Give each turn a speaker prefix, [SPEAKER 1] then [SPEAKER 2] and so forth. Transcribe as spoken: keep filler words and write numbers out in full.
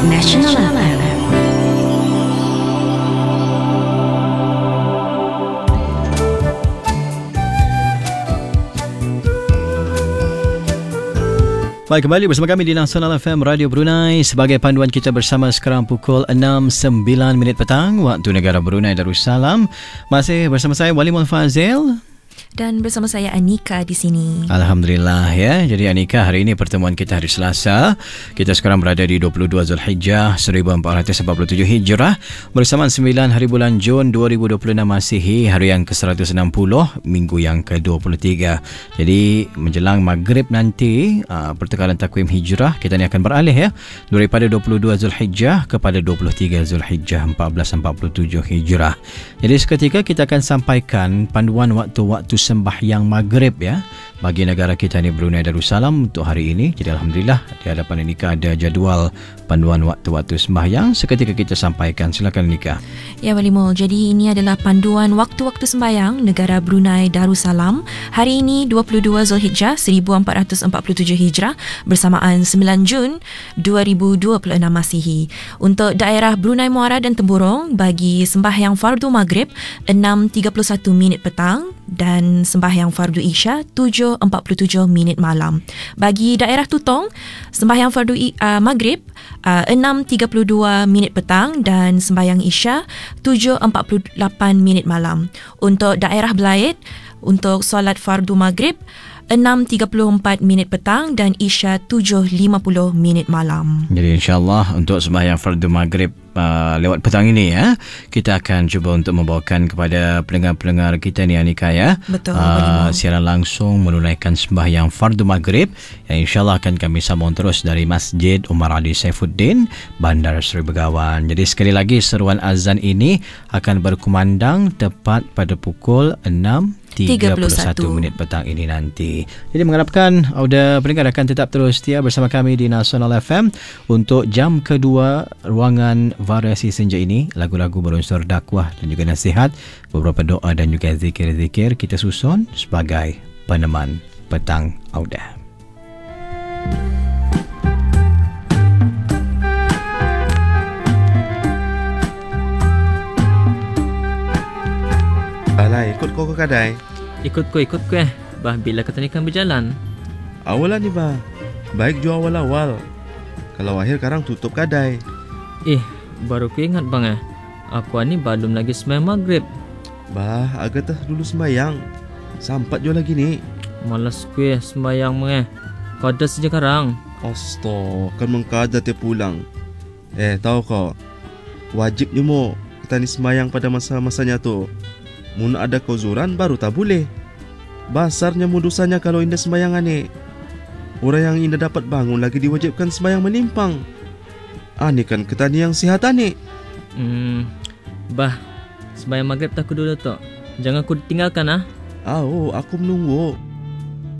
[SPEAKER 1] National F M.
[SPEAKER 2] Baik, kembali bersama kami di Nasional F M Radio Brunei. Sebagai panduan kita bersama sekarang pukul enam sembilan minit petang waktu negara Brunei Darussalam. Masih bersama saya Wali Fazil
[SPEAKER 3] dan bersama saya Anika di sini.
[SPEAKER 2] Alhamdulillah ya. Jadi Anika, hari ini pertemuan kita hari Selasa. Kita sekarang berada di dua puluh dua Zulhijjah seribu empat ratus empat puluh tujuh Hijrah bersama sembilan hari bulan Jun dua ribu dua puluh enam Masihi, hari yang ke seratus enam puluh, minggu yang ke dua puluh tiga. Jadi menjelang maghrib nanti, uh, pertukaran takwim Hijrah kita ni akan beralih ya, daripada dua puluh dua Zulhijjah kepada dua puluh tiga Zulhijjah seribu empat ratus empat puluh tujuh Hijrah. Jadi seketika kita akan sampaikan panduan waktu-waktu sembahyang maghrib ya bagi negara kita ni Brunei Darussalam untuk hari ini. Jadi Alhamdulillah di hadapan Nika ada jadual panduan waktu-waktu sembahyang. Seketika kita sampaikan. Silakan Nika.
[SPEAKER 3] Ya Walimul, jadi ini adalah panduan waktu-waktu sembahyang negara Brunei Darussalam hari ini dua puluh dua Zulhijjah seribu empat ratus empat puluh tujuh Hijrah bersamaan sembilan Jun dua ribu dua puluh enam Masihi. Untuk daerah Brunei Muara dan Temburong, bagi sembahyang fardu maghrib enam tiga puluh satu minit petang dan sembahyang fardu isya tujuh empat puluh tujuh minit malam. Bagi daerah Tutong, sembahyang fardu uh, maghrib uh, enam tiga puluh dua minit petang dan sembahyang isya tujuh empat puluh lapan minit malam. Untuk daerah Belait, untuk solat fardu maghrib enam tiga puluh empat minit petang dan isya tujuh lima puluh minit malam.
[SPEAKER 2] Jadi insyaAllah untuk sembahyang fardu maghrib uh, lewat petang ini ya, kita akan cuba untuk membawakan kepada pendengar-pendengar kita ni Anika ya,
[SPEAKER 3] Betul,
[SPEAKER 2] uh, siaran langsung menunaikan sembahyang fardu maghrib yang insyaAllah akan kami sambung terus dari Masjid Umar Ali Saifuddin, Bandar Seri Begawan. Jadi sekali lagi seruan azan ini akan berkumandang tepat pada pukul enam tiga puluh satu minit petang ini nanti. Jadi mengharapkan audio pendengar akan tetap terus setia bersama kami di Nasional F M untuk jam kedua ruangan variasi senja ini. Lagu-lagu berunsur dakwah dan juga nasihat, beberapa doa dan juga zikir-zikir kita susun sebagai peneman petang audio.
[SPEAKER 4] Alah, ikut kau ke kedai?
[SPEAKER 5] Ikut ku, ikut ku eh. Bah, bila kata ni kan berjalan?
[SPEAKER 4] Awalan ni bah. Baik jual awal-awal. Kalau akhir karang tutup kedai.
[SPEAKER 5] Eh, baru ku ingat bang eh. Aku ni belum lagi sembahyang maghrib.
[SPEAKER 4] Bah, agak tah dulu sembayang. Sampat jual lagi ni.
[SPEAKER 5] Malas ku eh sembahyang meng eh. Kada saja karang.
[SPEAKER 4] Astaga, kan mengkada tiap pulang. Eh, tahu kau? Wajibnya mo kita ni sembayang pada masa-masanya tu. Mun ada kauzuran baru tak boleh. Basarnya mudusanya kalau indah sembayangan ni. Orang yang indah dapat bangun lagi diwajibkan sembayang melimpang. Ah, ni kan ketani yang sihat ni.
[SPEAKER 5] Hmm, bah, sembahyang maghrib tak ku dulu tu. Jangan ku tinggalkan ah.
[SPEAKER 4] Ah, oh, aku menunggu.